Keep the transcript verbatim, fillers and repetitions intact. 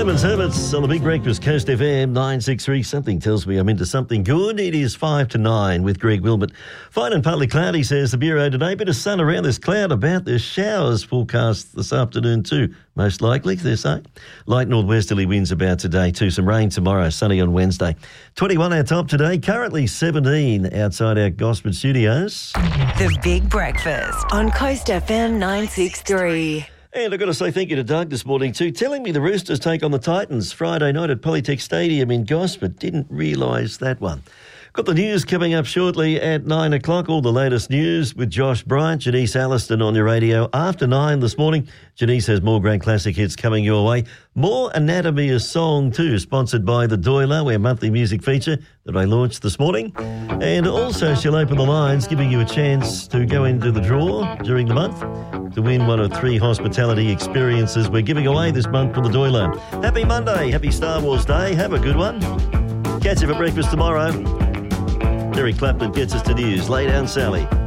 Herman's Hermits on the Big Breakfast, Coast F M nine six three. Something tells me I'm into something good. It is five to nine with Greg Wilmot. Fine and partly cloudy, says the Bureau today. Bit of sun around this cloud about. There's showers forecast this afternoon too, most likely, they say. Light northwesterly winds about today too. Some rain tomorrow, sunny on Wednesday. twenty-one our top today, currently seventeen outside our Gosford studios. The Big Breakfast on Coast F M nine six three. And I've got to say thank you to Doug this morning too, telling me the Roosters take on the Titans Friday night at Polytech Stadium in Gosford. Didn't realise that one. Got the news coming up shortly at nine o'clock. All the latest news with Josh Bryant, Janice Alliston on your radio after nine this morning. Janice has more great classic hits coming your way. More Anatomy of Song too, sponsored by The Doiler, our monthly music feature that I launched this morning. And also she'll open the lines, giving you a chance to go into the draw during the month to win one of three hospitality experiences we're giving away this month for The Doiler. Happy Monday, happy Star Wars Day. Have a good one. Catch you for breakfast tomorrow. Eric Clapton gets us to news. Lay down, Sally.